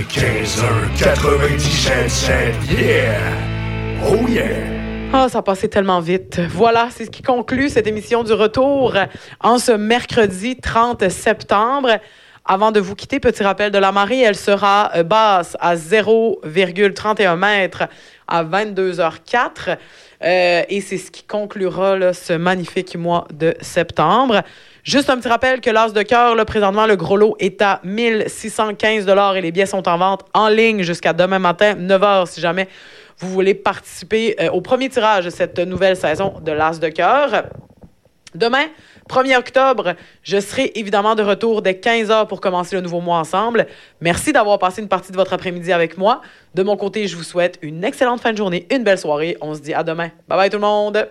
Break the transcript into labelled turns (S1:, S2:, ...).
S1: 97.7, yeah! Oh yeah!
S2: Ah, ça a passé tellement vite. Voilà, c'est ce qui conclut cette émission du retour en ce mercredi 30 septembre. Avant de vous quitter, petit rappel de la marée, elle sera basse à 0,31 mètres à 22h04. Et c'est ce qui conclura là, ce magnifique mois de septembre. Juste un petit rappel que l'as de cœur, là, présentement, le gros lot est à 1615 $ et les billets sont en vente en ligne jusqu'à demain matin, 9h, si jamais vous voulez participer au premier tirage de cette nouvelle saison de l'as de cœur. Demain, 1er octobre, je serai évidemment de retour dès 15h pour commencer le nouveau mois ensemble. Merci d'avoir passé une partie de votre après-midi avec moi. De mon côté, je vous souhaite une excellente fin de journée, une belle soirée. On se dit à demain. Bye bye tout le monde!